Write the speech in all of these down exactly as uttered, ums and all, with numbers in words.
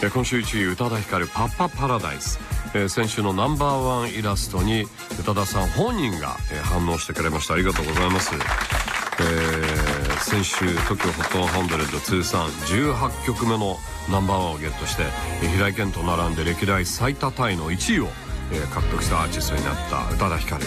今週いちい宇多田ヒカルパッパパラダイス、えー、先週のナンバーワンイラストに宇多田さん本人が、えー、反応してくれました。ありがとうございます。えー、先週 トキオホットハンドレッド 通算じゅうはちきょくめのナンバーワンをゲットして、えー、平井堅と並んで歴代最多タイのいちいを、えー、獲得したアーティストになった宇多田ヒカル。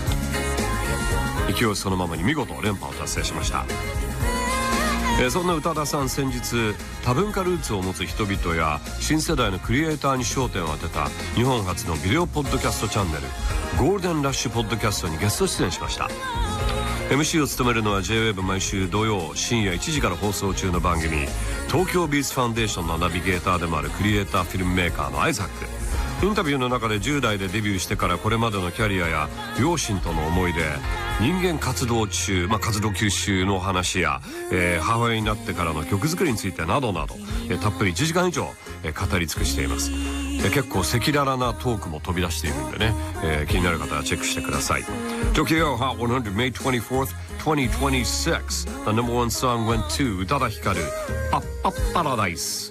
勢いそのままに見事連覇を達成しました。えー、そんな宇多田さん、先日多文化ルーツを持つ人々や新世代のクリエイターに焦点を当てた日本初のビデオポッドキャストチャンネルゴールデンラッシュポッドキャストにゲスト出演しました。 エムシー を務めるのは ジェイウェーブ 毎週土曜深夜いちじから放送中の番組東京ビーツファンデーションのナビゲーターでもあるクリエイターフィルムメーカーのアイザック。インタビューの中でじゅう代でデビューしてからこれまでのキャリアや両親との思い出、人間活動中、まあ、活動休止の話や、えー、母親になってからの曲作りについてなどなど、えー、たっぷりいちじかん以上、えー、語り尽くしています。えー、結構赤裸々なトークも飛び出しているんでね、えー、気になる方はチェックしてください。 Tokyo Hot ひゃく May twenty-fourth, twenty twenty-six. The number one song went to 宇多田ヒカルパッパッパラダイス。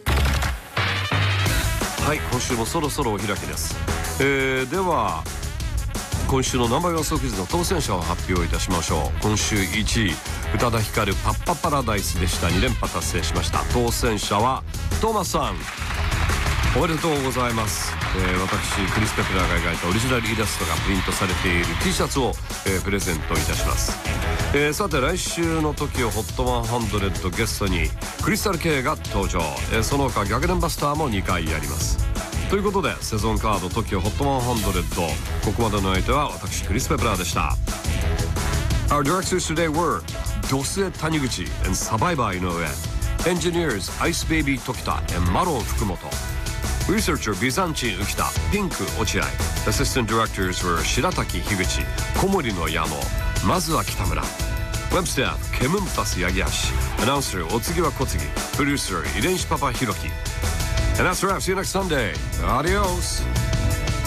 はい、今週もそろそろお開きです。えー、では今週のナンバー予想クイズの当選者を発表いたしましょう。今週いちい宇多田ヒカルパッパパラダイスでした。に連覇達成しました。当選者はトーマスさん、おめでとうございます。えー、私クリス・ペプラーが描いたオリジナルイラストがプリントされている T シャツを、えー、プレゼントいたします。えー、さて来週の トキオホットひゃくゲストにクリスタル K が登場、えー、その他逆転バスターもにかいやります。ということでセゾンカード トキオホットひゃく、ここまでの相手は私クリス・ペプラーでした。 Our directors today were ドスエ谷口 and Survivor 井上、 Engineers Ice Baby Tokita and マロン福本、 Researcher ビザンチン浮田、ピンク落合、 Assistant Directors were 白滝樋口、小森の矢野、まずは北村、 Web Staff ケムンパス八木橋、 Announcer お次は小杉、 Producer 遺伝子パパひろき。And that's a wrap. See you next Sunday. Adios.